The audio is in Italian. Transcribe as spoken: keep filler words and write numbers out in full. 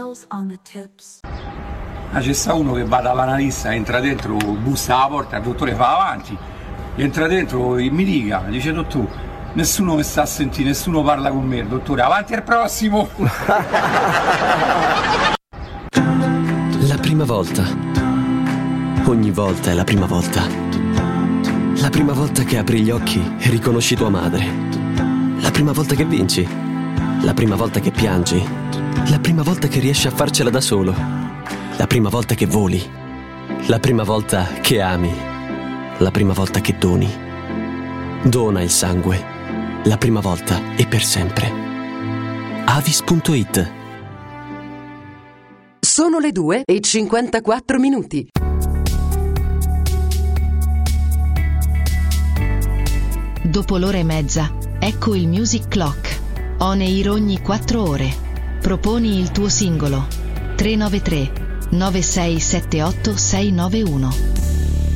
Ah, c'è sta uno che va dall'analista, entra dentro, bussa alla porta, il dottore fa avanti, entra dentro e mi dica, dice dottore, nessuno mi sta a sentire, nessuno parla con me, dottore, avanti al prossimo! La prima volta. Ogni volta è la prima volta. La prima volta che apri gli occhi e riconosci tua madre. La prima volta che vinci. La prima volta che piangi. La prima volta che riesci a farcela da solo. La prima volta che voli. La prima volta che ami. La prima volta che doni. Dona il sangue. La prima volta e per sempre. Avis punto it. Sono le due e cinquantaquattro minuti. Dopo l'ora e mezza, ecco il Music Clock. On air ogni quattro ore. Proponi il tuo singolo. tre nove tre nove sei sette otto sei nove uno.